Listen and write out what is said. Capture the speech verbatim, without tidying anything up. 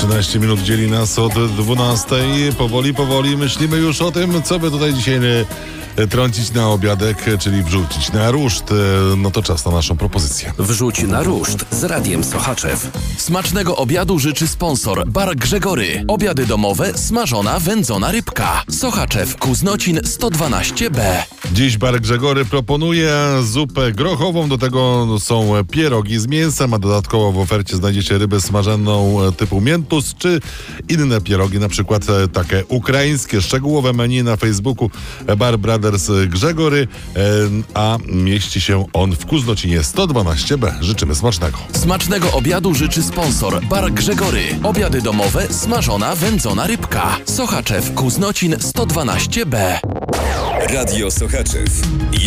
trzynaście minut dzieli nas od dwunastej. Powoli, powoli myślimy już o tym, co by tutaj dzisiaj trącić na obiadek, czyli wrzucić na ruszt. No to czas na naszą propozycję. Wrzuć na ruszt z Radiem Sochaczew. Smacznego obiadu życzy sponsor Bar Grzegory. Obiady domowe, smażona, wędzona rybka. Sochaczew, Kuznocin sto dwanaście B. Dziś Bar Grzegory proponuje zupę grochową, do tego są pierogi z mięsem, a dodatkowo w ofercie znajdziecie rybę smażoną typu miętus, czy inne pierogi, na przykład takie ukraińskie. Szczegółowe menu na Facebooku Bar Brothers Grzegory, a mieści się on w Kuznocinie sto dwanaście B. Życzymy smacznego. Smacznego obiadu życzy sponsor Bar Grzegory. Obiady domowe, smażona, wędzona rybka. Sochaczew, Kuznocin sto dwanaście B. Radio Sochaczew.